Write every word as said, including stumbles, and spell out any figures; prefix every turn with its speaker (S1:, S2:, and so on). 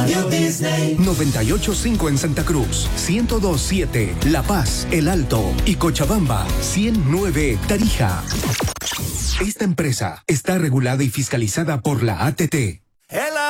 S1: Radio Disney.
S2: noventa y ocho punto cinco en Santa Cruz, ciento dos punto siete La Paz, El Alto y Cochabamba, ciento nueve Tarija. Esta empresa está regulada y fiscalizada por la A T T.
S1: El